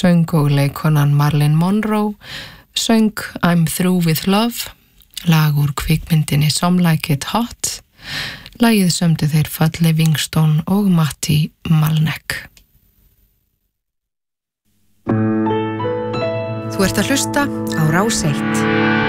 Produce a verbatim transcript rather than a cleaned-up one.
söng og leikonan Marilyn Monroe, söng I'm Through With Love, lag úr kvikmyndinni Some Like It Hot. Lagið sömdu þeir Fudd Livingstone og Matti Malneck. Þú ert að hlusta á Rás eitt.